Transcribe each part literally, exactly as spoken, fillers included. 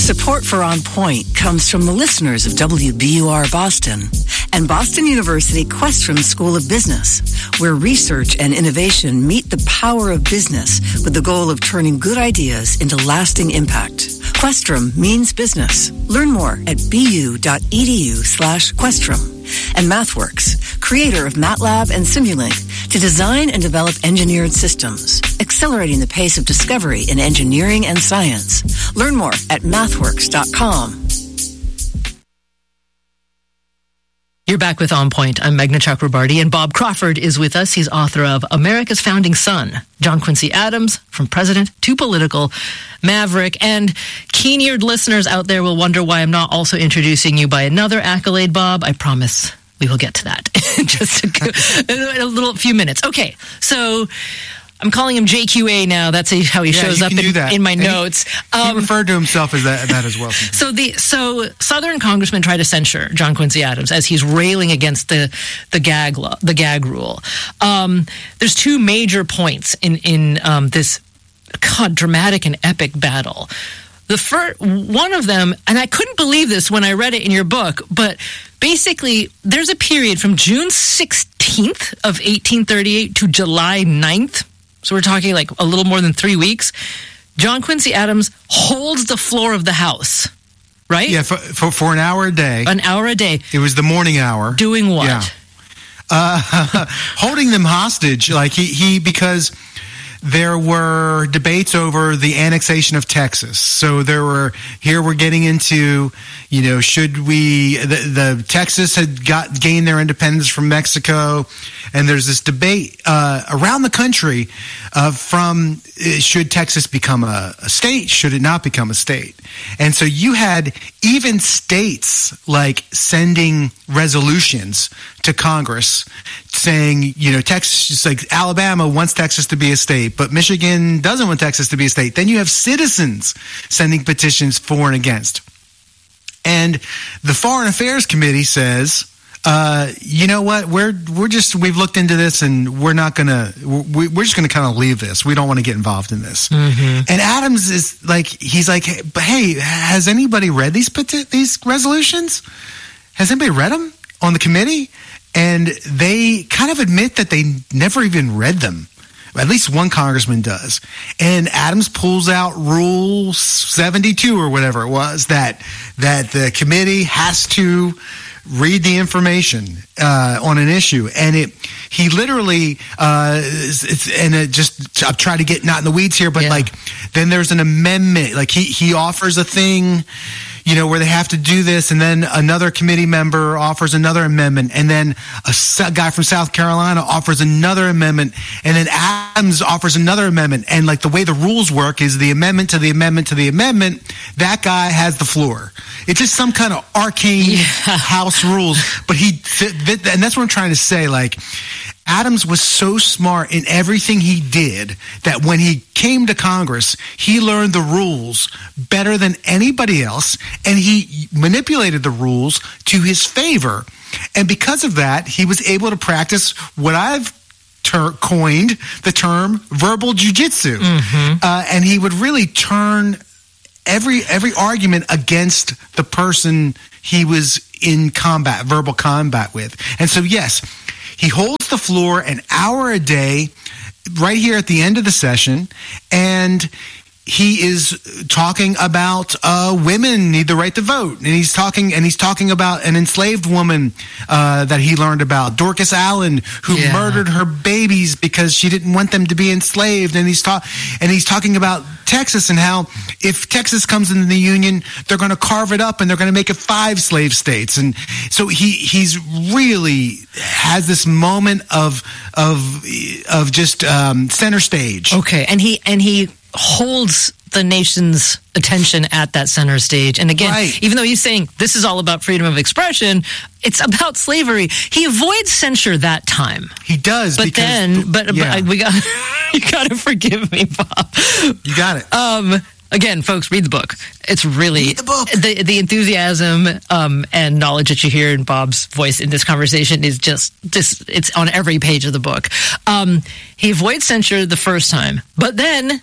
Support for On Point comes from the listeners of W B U R Boston and Boston University Questrom School of Business, where research and innovation meet the power of business with the goal of turning good ideas into lasting impact. Questrom means business. Learn more at bu.edu slash Questrom. And MathWorks, creator of MATLAB and Simulink, to design and develop engineered systems, accelerating the pace of discovery in engineering and science. Learn more at mathworks dot com. You're back with On Point. I'm Meghna Chakrabarty, and Bob Crawford is with us. He's author of America's Founding Son, John Quincy Adams, From President to Political, Maverick. And keen-eared listeners out there will wonder why I'm not also introducing you by another accolade, Bob. I promise we will get to that in just a, in a little few minutes. Okay, so I'm calling him J Q A now. That's how he yeah, shows up in, in my and notes. He, um, he referred to himself as that, that as well. So the so Southern congressmen try to censure John Quincy Adams as he's railing against the the gag law, the gag rule. Um, there's two major points in in um, this God, dramatic and epic battle. The first one of them, and I couldn't believe this when I read it in your book, but basically there's a period from June sixteenth of eighteen thirty-eight to July ninth. So we're talking like a little more than three weeks. John Quincy Adams holds the floor of the House, right? Yeah, for, for, for an hour a day. An hour a day. It was the morning hour. Doing what? Yeah. Uh, holding them hostage. Like he, he, because there were debates over the annexation of Texas. So there were, here we're getting into, you know, should we, the, the Texas had got, gained their independence from Mexico. And there's this debate uh, around the country uh, from uh, should Texas become a, a state? Should it not become a state? And so you had even states like sending resolutions to Congress saying, you know, Texas, just like Alabama wants Texas to be a state, but Michigan doesn't want Texas to be a state. Then you have citizens sending petitions for and against. And the Foreign Affairs Committee says, Uh, you know what? We're we're just we've looked into this, and we're not gonna we're, we're just gonna kind of leave this. We don't want to get involved in this. Mm-hmm. And Adams is like he's like, hey, but hey, has anybody read these peti- these resolutions? Has anybody read them on the committee? And they kind of admit that they never even read them. At least one congressman does. And Adams pulls out Rule seventy-two or whatever it was that that the committee has to read the information uh, on an issue, and it he literally uh, it's, and it just I'll try to get not in the weeds here, but yeah. like then there's an amendment, like he he offers a thing, you know, where they have to do this, and then another committee member offers another amendment, and then a guy from South Carolina offers another amendment, and then Adams offers another amendment, and like the way the rules work is the amendment to the amendment to the amendment, that guy has the floor. It's just some kind of arcane yeah. House rules, but he, and that's what I'm trying to say, like, Adams was so smart in everything he did that when he came to Congress, he learned the rules better than anybody else, and he manipulated the rules to his favor. And because of that, he was able to practice what I've ter- coined the term verbal jujitsu. Mm-hmm. Uh, and he would really turn every every argument against the person he was in combat, verbal combat with. And so, yes, he holds the floor an hour a day right here at the end of the session, and he is talking about uh, women need the right to vote, and he's talking and he's talking about an enslaved woman uh, that he learned about, Dorcas Allen, who yeah. murdered her babies because she didn't want them to be enslaved, and he's ta- and he's talking about Texas and how if Texas comes into the Union, they're going to carve it up and they're going to make it five slave states, and so he he's really has this moment of of of just um, center stage. Okay, and he and he. holds the nation's attention at that center stage. And again, right. even though he's saying this is all about freedom of expression, it's about slavery. He avoids censure that time. He does. But then, but, yeah. but we got, you got to forgive me, Bob. You got it. Um, Again, folks, read the book. It's really read the book. The, the enthusiasm um, and knowledge that you hear in Bob's voice in this conversation is just, just it's on every page of the book. Um, he avoids censure the first time, but then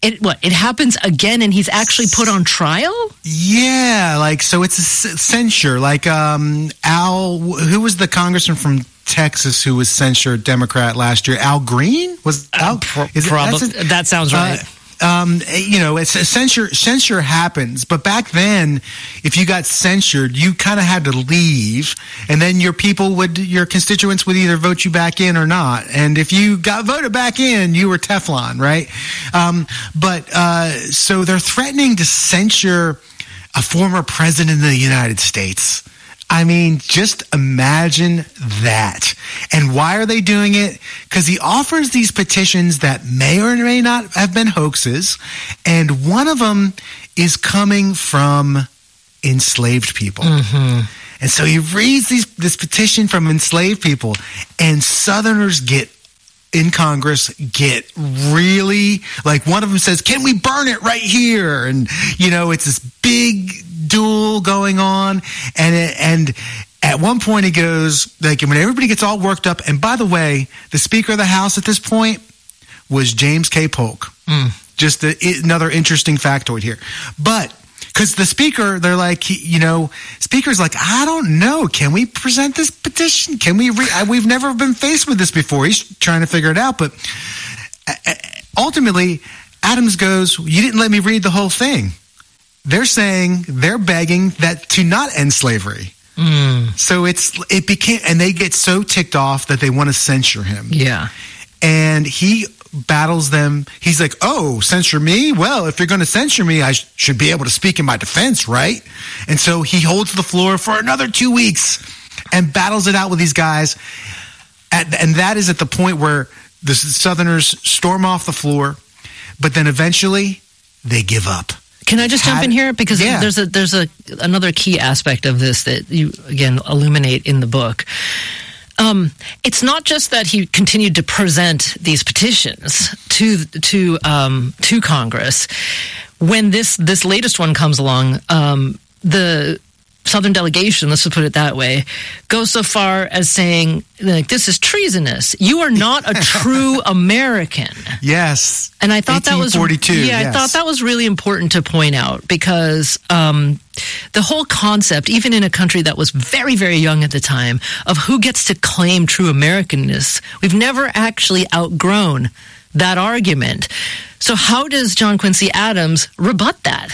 it what? It happens again, and he's actually put on trial? Yeah, like, so it's a censure. Like, um, Al, who was the congressman from Texas who was censured Democrat last year? Al Green? Was Al? Uh, pro- is it, probably. That sounds right. Uh, Um, you know, it's censure. Censure happens, but back then, if you got censured, you kind of had to leave, and then your people would, your constituents would either vote you back in or not. And if you got voted back in, you were Teflon, right? Um, but uh, so they're threatening to censure a former president of the United States. I mean, just imagine that. And why are they doing it? Because he offers these petitions that may or may not have been hoaxes. And one of them is coming from enslaved people. Mm-hmm. And so he reads these, this petition from enslaved people, and Southerners get in Congress get really, like, one of them says, can we burn it right here? And, you know, it's this big duel going on, and it, and at one point he goes, like, when everybody gets all worked up, and by the way, the Speaker of the House at this point was James K. Polk. Mm. Just a, another interesting factoid here. But because the Speaker, they're like, you know, Speaker's like, I don't know, can we present this petition? Can we re- we've never been faced with this before. He's trying to figure it out, but ultimately Adams goes, you didn't let me read the whole thing. They're saying, they're begging that to not end slavery. Mm. So it's, it became, and they get so ticked off that they want to censure him. Yeah. And he battles them. He's like, oh, censure me? Well, if you're going to censure me, I sh- should be able to speak in my defense, right? And so he holds the floor for another two weeks and battles it out with these guys. At, and that is at the point where the Southerners storm off the floor, but then eventually they give up. Can I just jump Had, in here? Because yeah. there's a there's a another key aspect of this that you, again, illuminate in the book. Um, it's not just that he continued to present these petitions to to um, to Congress. When this this latest one comes along, um, the Southern delegation, let's just put it that way, goes so far as saying, like, this is treasonous. You are not a true American. Yes. And I thought that was yeah, yes. I thought that was really important to point out, because um, the whole concept, even in a country that was very, very young at the time, of who gets to claim true Americanness, we've never actually outgrown that argument. So how does John Quincy Adams rebut that?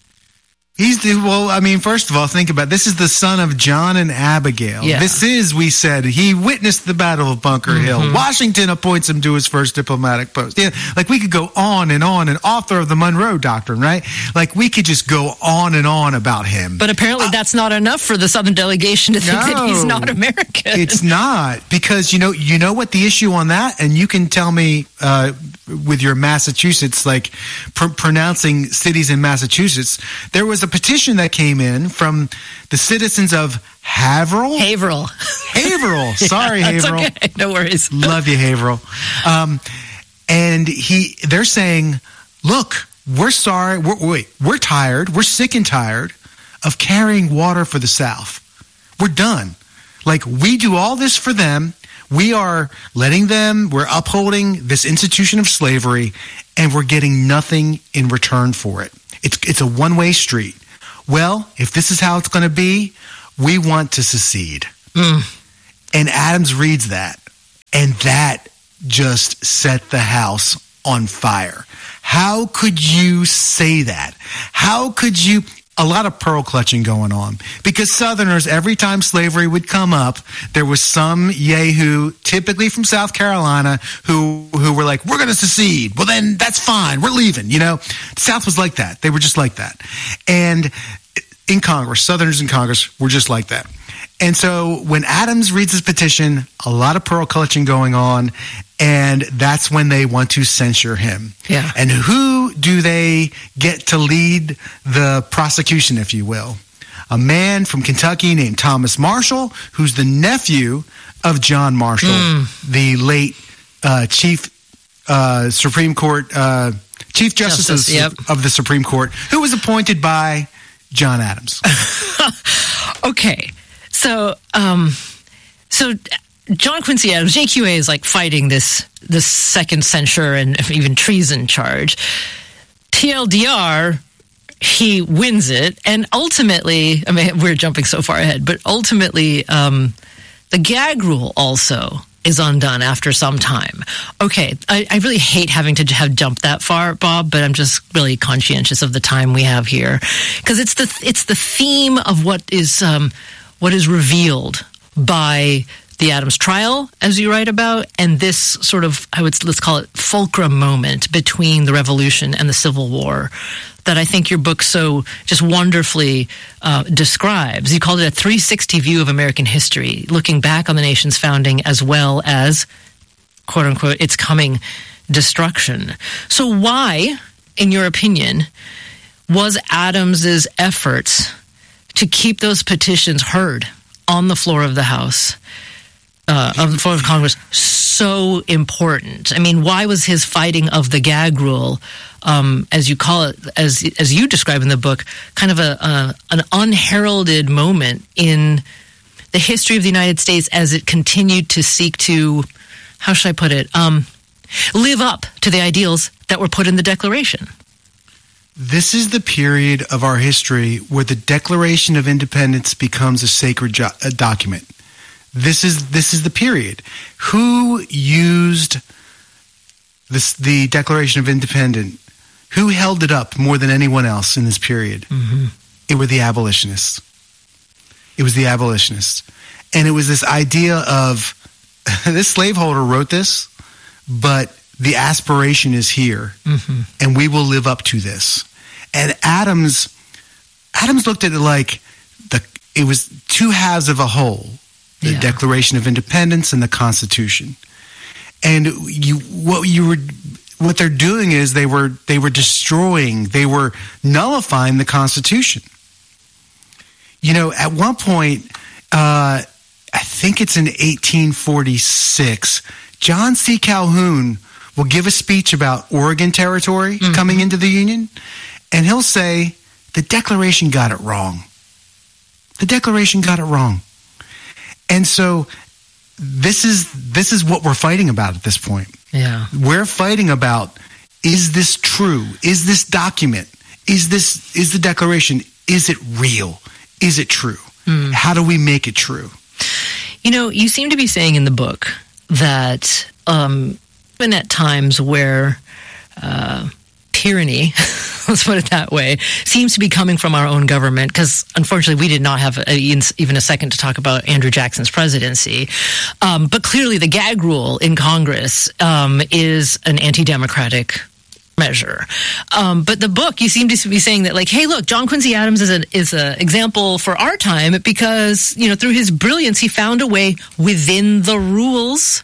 He's the, well, I mean, first of all, think about it. This is the son of John and Abigail. Yeah. This is, we said, he witnessed the Battle of Bunker mm-hmm. Hill. Washington appoints him to his first diplomatic post. Yeah, like, we could go on and on, and author of the Monroe Doctrine, right? Like, we could just go on and on about him. But apparently uh, that's not enough for the Southern delegation to think no, that he's not American. It's not, because, you know, you know what the issue on that, and you can tell me uh, with your Massachusetts, like, pr- pronouncing cities in Massachusetts, there was a petition that came in from the citizens of Haverhill. Haverhill. Haverhill. Sorry, yeah, Haverhill. Okay. No worries. Love you, Haverhill. Um, and he, they're saying, look, we're sorry. We're, wait, we're tired. We're sick and tired of carrying water for the South. We're done. Like, we do all this for them. We are letting them, we're upholding this institution of slavery, and we're getting nothing in return for it. It's it's a one-way street. Well, if this is how it's going to be, we want to secede. Mm. And Adams reads that, and that just set the House on fire. How could you say that? How could you... A lot of pearl clutching going on, because Southerners, every time slavery would come up, there was some yahoo, typically from South Carolina, who who were like, we're going to secede. Well, then that's fine. We're leaving. You know, the South was like that. They were just like that. And in Congress, Southerners in Congress were just like that. And so when Adams reads his petition, a lot of pearl clutching going on, and that's when they want to censure him. Yeah. And who do they get to lead the prosecution, if you will? A man from Kentucky named Thomas Marshall, who's the nephew of John Marshall, mm. the late uh, chief uh, Supreme Court, uh, Chief Justice, Justice of, yep. of the Supreme Court, who was appointed by John Adams. Okay. So, um, so John Quincy Adams, J Q A is like fighting this this second censure and even treason charge. T L D R, he wins it, and ultimately, I mean, we're jumping so far ahead, but ultimately, um, the gag rule also is undone after some time. Okay, I, I really hate having to have jumped that far, Bob, but I'm just really conscientious of the time we have here, because it's the it's the theme of what is um, what is revealed by the Adams trial, as you write about, and this sort of, I would let's call it fulcrum moment between the Revolution and the Civil War, that I think your book so just wonderfully uh, describes. You called it a three sixty view of American history, looking back on the nation's founding as well as, quote unquote, its coming destruction. So why, in your opinion, was Adams's efforts to keep those petitions heard on the floor of the House, uh, of the floor of Congress, so important? I mean, why was his fighting of the gag rule, um, as you call it, as as you describe in the book, kind of a, a an unheralded moment in the history of the United States as it continued to seek to, how should I put it, um, live up to the ideals that were put in the Declaration? This is the period of our history where the Declaration of Independence becomes a sacred jo- a document. This is this is the period. Who used this the Declaration of Independence? Who held it up more than anyone else in this period? Mm-hmm. It were the abolitionists. It was the abolitionists. And it was this idea of, this slaveholder wrote this, but the aspiration is here, mm-hmm. and we will live up to this. And Adams, Adams looked at it like the it was two halves of a whole, the yeah. Declaration of Independence and the Constitution. And you, what you were, what they're doing is they were they were destroying, they were nullifying the Constitution. You know, at one point, uh, I think it's in eighteen forty-six, John C. Calhoun will give a speech about Oregon Territory mm-hmm. coming into the Union, and he'll say, the Declaration got it wrong. The Declaration got it wrong. And so this is this is what we're fighting about at this point. Yeah. We're fighting about, is this true? Is this document? Is this is the Declaration, is it real? Is it true? Mm. How do we make it true? You know, you seem to be saying in the book that um, even at times where uh, tyranny, let's put it that way, seems to be coming from our own government, because unfortunately we did not have a, even a second to talk about Andrew Jackson's presidency. Um, but clearly the gag rule in Congress um, is an anti-democratic measure. Um, but the book, you seem to be saying that, like, hey, look, John Quincy Adams is an is an example for our time because, you know, through his brilliance, he found a way within the rules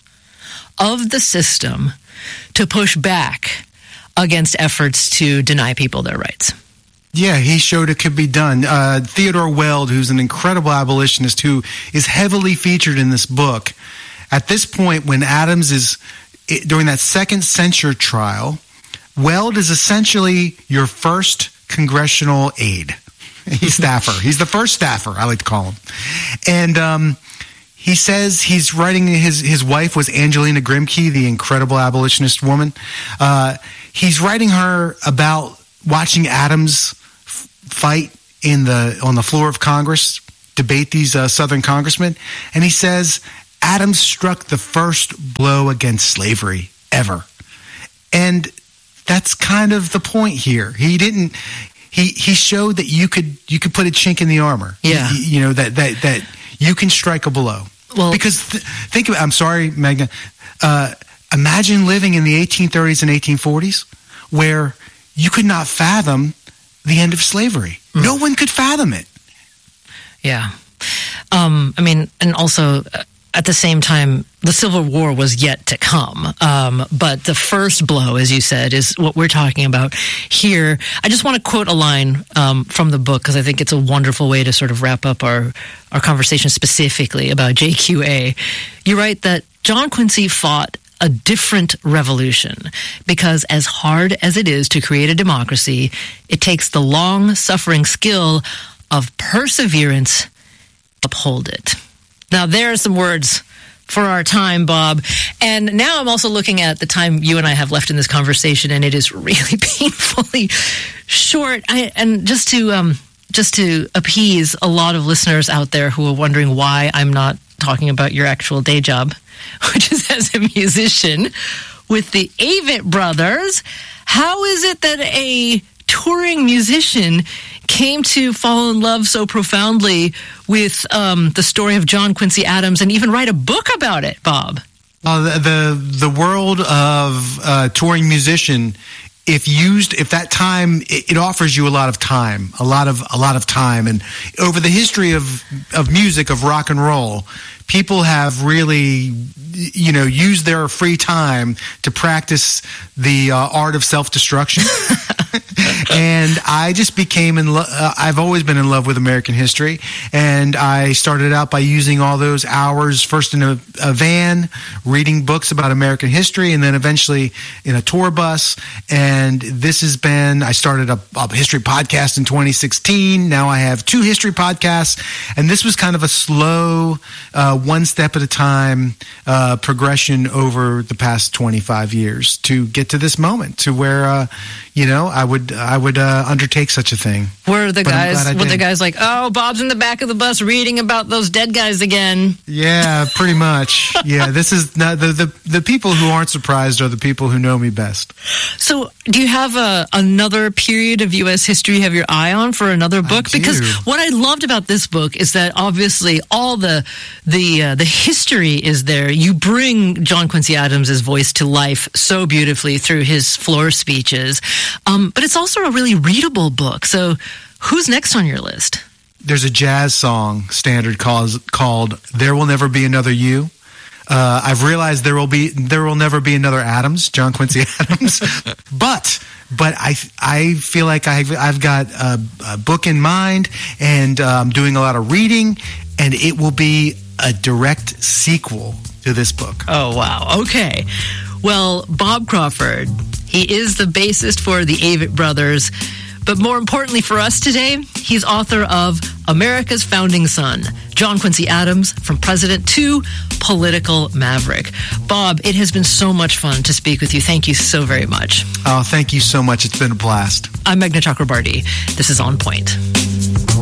of the system to push back against efforts to deny people their rights. Yeah, he showed it could be done. Uh, Theodore Weld, who's an incredible abolitionist who is heavily featured in this book, at this point when Adams is, during that second censure trial, Weld is essentially your first congressional aide. He's staffer. He's the first staffer, I like to call him. And um, he says he's writing, his, his wife was Angelina Grimke, the incredible abolitionist woman. Uh, he's writing her about watching Adams f- fight in the on the floor of Congress, debate these uh, Southern congressmen. And he says, Adams struck the first blow against slavery ever. And that's kind of the point here. He didn't. He he showed that you could you could put a chink in the armor. Yeah. You, you know that that that you can strike a blow. Well, because th- think about. I'm sorry, Magna. Uh, imagine living in the eighteen thirties and eighteen forties, where you could not fathom the end of slavery. Mm. No one could fathom it. Yeah. Um, I mean, and also. Uh, At the same time, the Civil War was yet to come. Um, but the first blow, as you said, is what we're talking about here. I just want to quote a line um, from the book because I think it's a wonderful way to sort of wrap up our, our conversation specifically about J Q A. You write that John Quincy fought a different revolution because as hard as it is to create a democracy, it takes the long-suffering skill of perseverance to uphold it. Now, there are some words for our time, Bob. And now I'm also looking at the time you and I have left in this conversation, and it is really painfully short. I, and just to um, just to appease a lot of listeners out there who are wondering why I'm not talking about your actual day job, which is as a musician with the Avett Brothers. How is it that a touring musician came to fall in love so profoundly with um, the story of John Quincy Adams and even write a book about it, Bob? Uh, the, the the world of uh, touring musician, if used, if that time, it, it offers you a lot of time, a lot of a lot of time, and over the history of of music, of rock and roll, people have really, you know, used their free time to practice the uh, art of self-destruction. And I just became in love. Uh, I've always been in love with American history. And I started out by using all those hours, first in a, a van, reading books about American history, and then eventually in a tour bus. And this has been, I started a, a history podcast in twenty sixteen. Now I have two history podcasts. And this was kind of a slow, uh, one step at a time uh, progression over the past twenty-five years to get to this moment, to where, uh, you know, I would I would uh, undertake such a thing. Were the But I'm guys glad I were the did. guys like, oh, Bob's in the back of the bus reading about those dead guys again? Yeah, pretty much. Yeah, this is not the, the the people who aren't surprised are the people who know me best. So, do you have a, another period of U S history you have your eye on for another book? do. Because what I loved about this book is that obviously all the the uh, the history is there. You bring John Quincy Adams' voice to life so beautifully through his floor speeches, um, but it's also a really readable book. So, who's next on your list? There's a jazz song standard called called "There Will Never Be Another You." Uh, I've realized there will be there will never be another Adams, John Quincy Adams, but but I I feel like I've I've got a, a book in mind, and uh, I'm doing a lot of reading, and it will be a direct sequel to this book. Oh, wow. Okay. Well, Bob Crawford, he is the bassist for the Avett Brothers. But more importantly for us today, he's author of America's Founding Son, John Quincy Adams, From President to Political Maverick. Bob, it has been so much fun to speak with you. Thank you so very much. Oh, thank you so much. It's been a blast. I'm Meghna Chakrabarty. This is On Point.